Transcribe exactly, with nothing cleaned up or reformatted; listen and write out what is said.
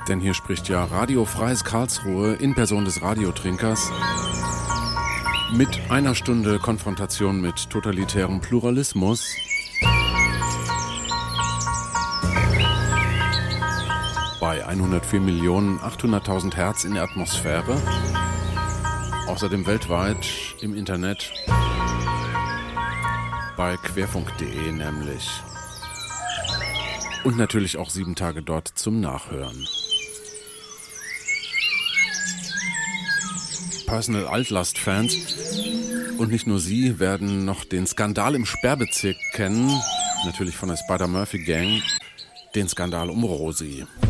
Denn hier spricht ja Radio Freies Karlsruhe in Person des Radiotrinkers mit einer Stunde Konfrontation mit totalitärem Pluralismus. Bei hundertvier Millionen achthunderttausend Hertz in der Atmosphäre. Außerdem weltweit im Internet bei querfunk punkt de nämlich. Und natürlich auch sieben Tage dort zum Nachhören. Personal Altlast-Fans und nicht nur sie werden noch den Skandal im Sperrbezirk kennen, natürlich von der Spider-Murphy Gang, den Skandal um Rosi.